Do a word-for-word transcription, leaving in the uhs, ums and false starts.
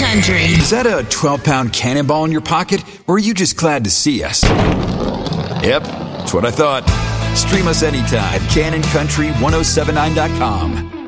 Country. Is that a twelve-pound cannonball in your pocket, or are you just glad to see us? Yep, that's what I thought. Stream us anytime at Cannon Country ten seventy-nine dot com.